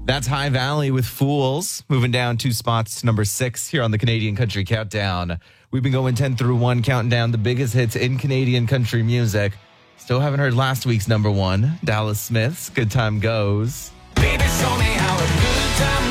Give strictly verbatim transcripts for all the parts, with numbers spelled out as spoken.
That's High Valley with Fools, moving down two spots to number six here on the Canadian Country Countdown. We've been going ten through one, counting down the biggest hits in Canadian country music. Still haven't heard last week's number one, Dallas Smith's Good Time Goes. Baby, show me how a good time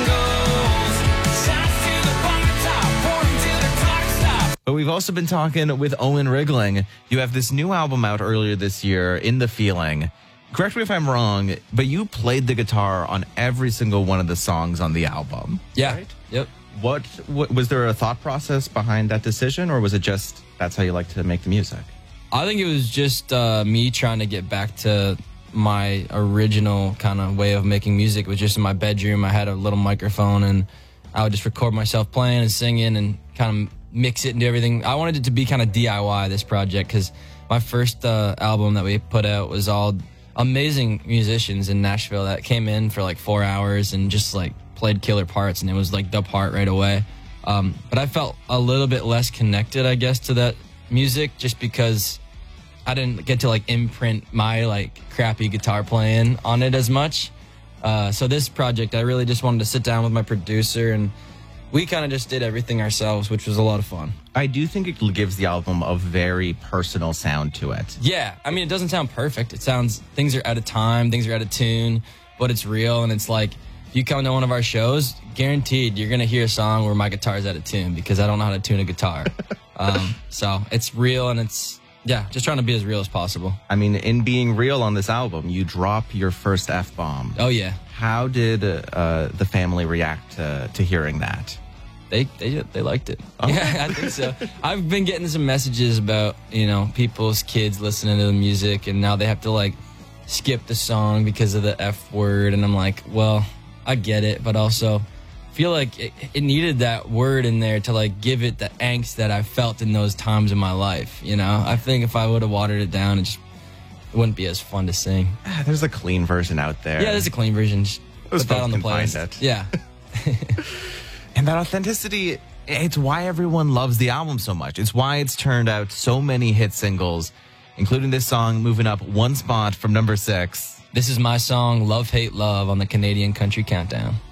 goes. Shots to the bar top, pouring till the clock stops. But we've also been talking with Owen Rigling. You have this new album out earlier this year, In the Feeling. Correct me if I'm wrong, but you played the guitar on every single one of the songs on the album. Yeah. Right? Yep. What, what was there a thought process behind that decision, or was it just that's how you like to make the music? I think it was just uh, me trying to get back to my original kind of way of making music. It was just in my bedroom. I had a little microphone, and I would just record myself playing and singing and kind of mix it into everything. I wanted it to be kind of D I Y, this project, because my first uh, album that we put out was all amazing musicians in Nashville that came in for like four hours and just like played killer parts, and it was like the part right away. Um, but I felt a little bit less connected, I guess, to that music just because I didn't get to like imprint my like crappy guitar playing on it as much. Uh, so this project, I really just wanted to sit down with my producer, and we kind of just did everything ourselves, which was a lot of fun. I do think it gives the album a very personal sound to it. Yeah, I mean, it doesn't sound perfect. It sounds, things are out of time, things are out of tune, but it's real. And it's like, if you come to one of our shows, guaranteed you're going to hear a song where my guitar's out of tune because I don't know how to tune a guitar. um, so it's real, and it's, yeah, just trying to be as real as possible. I mean, in being real on this album, you drop your first F-bomb. Oh, yeah. How did uh, the family react to, to hearing that? They they they liked it. Oh. Yeah, I think so. I've been getting some messages about, you know, people's kids listening to the music, and now they have to like skip the song because of the F word, and I'm like, well, I get it, but also feel like it, it needed that word in there to like give it the angst that I felt in those times in my life. You know, I think if I would have watered it down, it just it wouldn't be as fun to sing. Ah, there's a clean version out there. Yeah, there's a clean version. Just Those put that folks on the can find playlist. it. Yeah. And that authenticity, it's why everyone loves the album so much. It's why it's turned out so many hit singles, including this song moving up one spot from number six. This is my song, Love, Hate, Love, on the Canadian Country Countdown.